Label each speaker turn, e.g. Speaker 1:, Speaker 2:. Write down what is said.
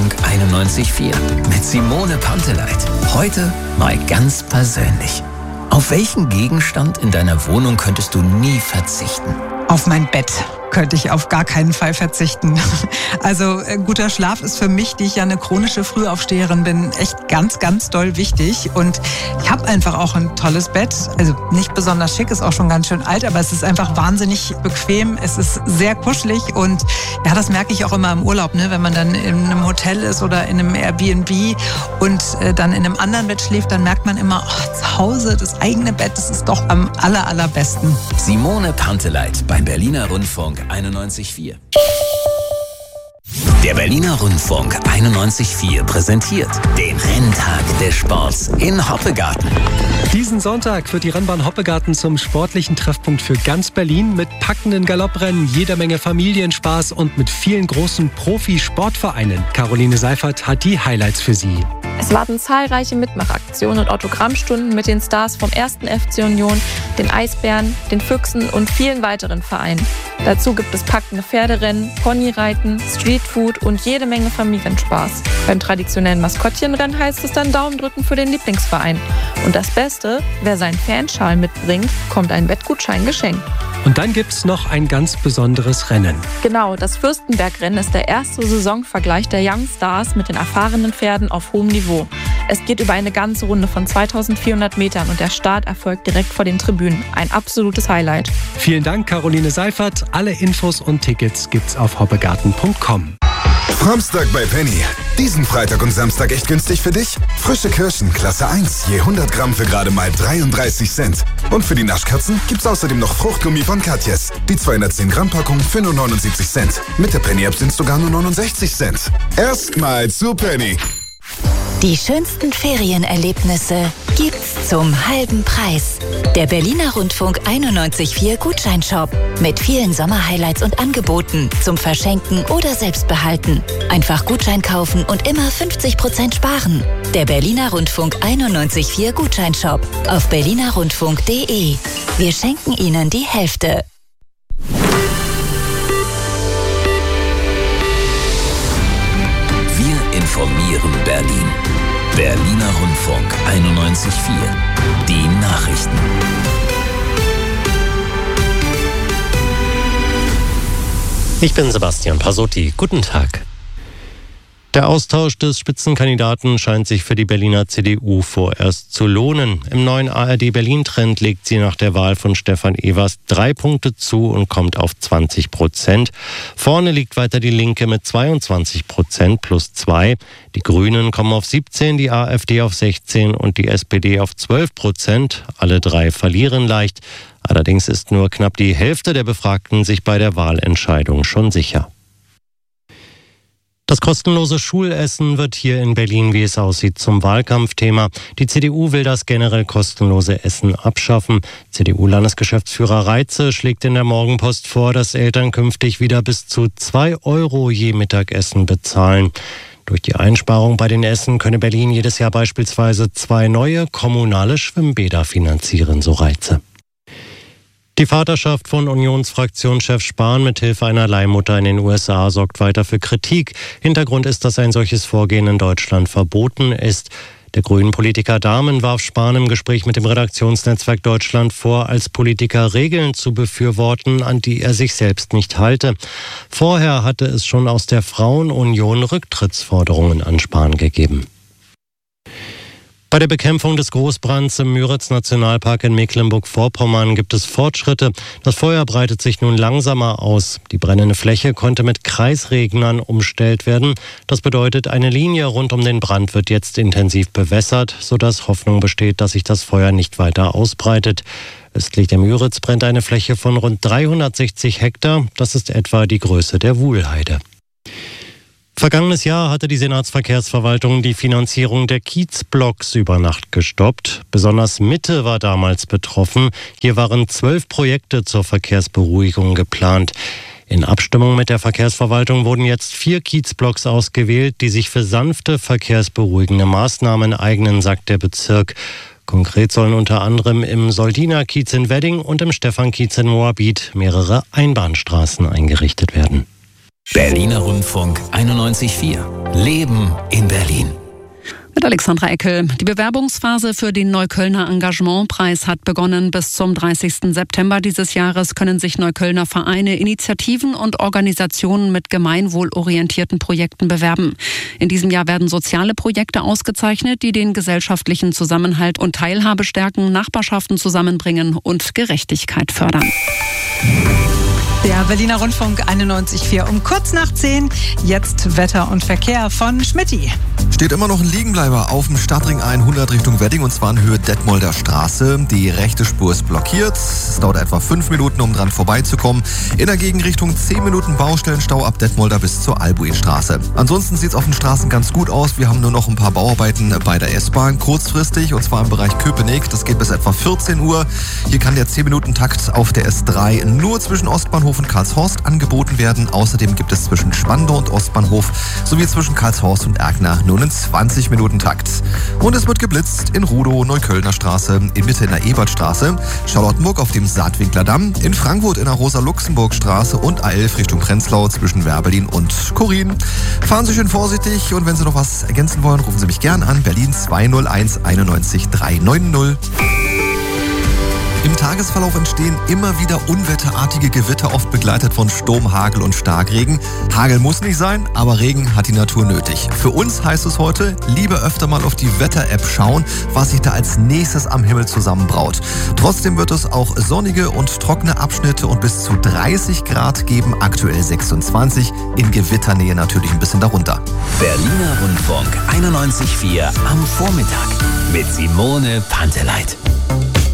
Speaker 1: Rundfunk 91.4 mit Simone Panteleit. Heute mal ganz persönlich. Auf welchen Gegenstand in deiner Wohnung könntest du nie verzichten?
Speaker 2: Auf mein Bett könnte ich auf gar keinen Fall verzichten. Also guter Schlaf ist für mich, die ich ja eine chronische Frühaufsteherin bin, echt ganz, ganz doll wichtig. Und ich habe einfach auch ein tolles Bett. Also nicht besonders schick, ist auch schon ganz schön alt, aber es ist einfach wahnsinnig bequem. Es ist sehr kuschelig und ja, das merke ich auch immer im Urlaub, ne? Wenn man dann in einem Hotel ist oder in einem Airbnb und dann in einem anderen Bett schläft, dann merkt man immer, zu Hause, das eigene Bett, das ist doch am allerbesten.
Speaker 1: Simone Panteleit beim Berliner Rundfunk 91.4. Der Berliner Rundfunk 91.4 präsentiert den Renntag des Sports in Hoppegarten.
Speaker 3: Diesen Sonntag wird die Rennbahn Hoppegarten zum sportlichen Treffpunkt für ganz Berlin mit packenden Galopprennen, jeder Menge Familienspaß und mit vielen großen Profi-Sportvereinen. Caroline Seifert hat die Highlights für Sie.
Speaker 4: Es warten zahlreiche Mitmachaktionen und Autogrammstunden mit den Stars vom 1. FC Union, den Eisbären, den Füchsen und vielen weiteren Vereinen. Dazu gibt es packende Pferderennen, Ponyreiten, Streetfood und jede Menge Familienspaß. Beim traditionellen Maskottchenrennen heißt es dann Daumen drücken für den Lieblingsverein. Und das Beste, wer seinen Fanschal mitbringt, bekommt einen Wettgutschein geschenkt.
Speaker 3: Und dann gibt's noch ein ganz besonderes Rennen.
Speaker 4: Genau, das Fürstenbergrennen ist der erste Saisonvergleich der Young Stars mit den erfahrenen Pferden auf hohem Niveau. Es geht über eine ganze Runde von 2400 Metern und der Start erfolgt direkt vor den Tribünen. Ein absolutes Highlight.
Speaker 3: Vielen Dank, Caroline Seifert. Alle Infos und Tickets gibt's auf hoppegarten.com.
Speaker 5: Samstag bei Penny. Diesen Freitag und Samstag echt günstig für dich? Frische Kirschen, Klasse 1, je 100 Gramm für gerade mal 33 Cent. Und für die Naschkatzen gibt's außerdem noch Fruchtgummi von Katjes. Die 210 Gramm Packung für nur 79 Cent. Mit der Penny-App sind's sogar nur 69 Cent. Erstmal zu Penny.
Speaker 6: Die schönsten Ferienerlebnisse gibt's zum halben Preis. Der Berliner Rundfunk 91.4 Gutscheinshop mit vielen Sommerhighlights und Angeboten zum Verschenken oder Selbstbehalten. Einfach Gutschein kaufen und immer 50% sparen. Der Berliner Rundfunk 91.4 Gutscheinshop auf berlinerrundfunk.de. Wir schenken Ihnen die Hälfte.
Speaker 1: Wir informieren Berlin. Berliner Rundfunk 91.4. Die Nachrichten.
Speaker 7: Ich bin Sebastian Pasotti. Guten Tag. Der Austausch des Spitzenkandidaten scheint sich für die Berliner CDU vorerst zu lohnen. Im neuen ARD-Berlin-Trend legt sie nach der Wahl von Stefan Evers 3 Punkte zu und kommt auf 20%. Vorne liegt weiter die Linke mit 22% plus 2. Die Grünen kommen auf 17, die AfD auf 16 und die SPD auf 12%. Alle drei verlieren leicht. Allerdings ist nur knapp die Hälfte der Befragten sich bei der Wahlentscheidung schon sicher. Das kostenlose Schulessen wird hier in Berlin, wie es aussieht, zum Wahlkampfthema. Die CDU will das generell kostenlose Essen abschaffen. CDU-Landesgeschäftsführer Reitze schlägt in der Morgenpost vor, dass Eltern künftig wieder bis zu 2 Euro je Mittagessen bezahlen. Durch die Einsparung bei den Essen könne Berlin jedes Jahr beispielsweise 2 neue kommunale Schwimmbäder finanzieren, so Reitze. Die Vaterschaft von Unionsfraktionschef Spahn mit Hilfe einer Leihmutter in den USA sorgt weiter für Kritik. Hintergrund ist, dass ein solches Vorgehen in Deutschland verboten ist. Der Grünen-Politiker Dahmen warf Spahn im Gespräch mit dem Redaktionsnetzwerk Deutschland vor, als Politiker Regeln zu befürworten, an die er sich selbst nicht halte. Vorher hatte es schon aus der Frauenunion Rücktrittsforderungen an Spahn gegeben. Bei der Bekämpfung des Großbrands im Müritz-Nationalpark in Mecklenburg-Vorpommern gibt es Fortschritte. Das Feuer breitet sich nun langsamer aus. Die brennende Fläche konnte mit Kreisregnern umstellt werden. Das bedeutet, eine Linie rund um den Brand wird jetzt intensiv bewässert, sodass Hoffnung besteht, dass sich das Feuer nicht weiter ausbreitet. Östlich der Müritz brennt eine Fläche von rund 360 Hektar. Das ist etwa die Größe der Wuhlheide. Vergangenes Jahr hatte die Senatsverkehrsverwaltung die Finanzierung der Kiezblocks über Nacht gestoppt. Besonders Mitte war damals betroffen. Hier waren 12 Projekte zur Verkehrsberuhigung geplant. In Abstimmung mit der Verkehrsverwaltung wurden jetzt 4 Kiezblocks ausgewählt, die sich für sanfte verkehrsberuhigende Maßnahmen eignen, sagt der Bezirk. Konkret sollen unter anderem im Soldiner-Kiez in Wedding und im Stephan-Kiez in Moabit mehrere Einbahnstraßen eingerichtet werden.
Speaker 1: Berliner Rundfunk 91.4. Leben in Berlin.
Speaker 8: Mit Alexandra Eckel. Die Bewerbungsphase für den Neuköllner Engagementpreis hat begonnen. Bis zum 30. September dieses Jahres können sich Neuköllner Vereine, Initiativen und Organisationen mit gemeinwohlorientierten Projekten bewerben. In diesem Jahr werden soziale Projekte ausgezeichnet, die den gesellschaftlichen Zusammenhalt und Teilhabe stärken, Nachbarschaften zusammenbringen und Gerechtigkeit fördern.
Speaker 2: Der Berliner Rundfunk 91.4 um kurz nach 10. Jetzt Wetter und Verkehr von Schmitty.
Speaker 9: Steht immer noch ein Liegenbleiber auf dem Stadtring 100 Richtung Wedding, und zwar in Höhe Detmolder Straße. Die rechte Spur ist blockiert. Es dauert etwa 5 Minuten, um dran vorbeizukommen. In der Gegenrichtung 10 Minuten Baustellenstau ab Detmolder bis zur Albuinstraße. Ansonsten sieht es auf den Straßen ganz gut aus. Wir haben nur noch ein paar Bauarbeiten bei der S-Bahn kurzfristig, und zwar im Bereich Köpenick. Das geht bis etwa 14 Uhr. Hier kann der 10-Minuten-Takt auf der S3 nur zwischen Ostbahnhof und Karlshorst angeboten werden. Außerdem gibt es zwischen Spandau und Ostbahnhof sowie zwischen Karlshorst und Erkner nur einen 20-Minuten-Takt. Und es wird geblitzt in Rudow, Neuköllner Straße, in Mitte in der Ebertstraße, Charlottenburg auf dem Saatwinkler Damm, in Frankfurt in der Rosa-Luxemburg-Straße und A11 Richtung Prenzlau zwischen Werbelin und Chorin. Fahren Sie schön vorsichtig, und wenn Sie noch was ergänzen wollen, rufen Sie mich gern an. Berlin 201 91 390. Im Tagesverlauf entstehen immer wieder unwetterartige Gewitter, oft begleitet von Sturm, Hagel und Starkregen. Hagel muss nicht sein, aber Regen hat die Natur nötig. Für uns heißt es heute, lieber öfter mal auf die Wetter-App schauen, was sich da als nächstes am Himmel zusammenbraut. Trotzdem wird es auch sonnige und trockene Abschnitte und bis zu 30 Grad geben, aktuell 26, in Gewitternähe natürlich ein bisschen darunter.
Speaker 1: Berliner Rundfunk 91.4 am Vormittag mit Simone Panteleit.